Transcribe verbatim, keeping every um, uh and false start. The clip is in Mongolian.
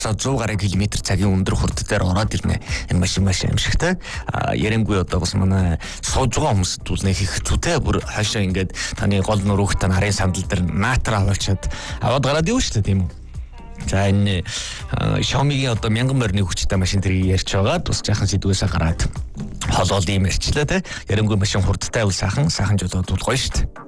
зуун гаруй километр цагийн өндөр хурдтайгаар ороод ирнэ. Энэ машин маш аимшигтай. А яренгүй одоо бас манай сууж байгаа хүмүүст бол нэг их хэцүүтэй. Бүр хаашаа ингээд таны гол нуруугтай нарын сандал дээр наатар аваачаад аваад гараад явна шүү дээ, тийм үү? За энэ Xiaomi-гийн одоо мянган морины хүчтэй машин тэрийг ярьж байгаа. Бас жаахан сэдвээсээ гараад холоол ийм ярьчлаа те. Яренгүй машин хурдтай бол сайхан, сайхан жолоод бол гоё шүү дээ.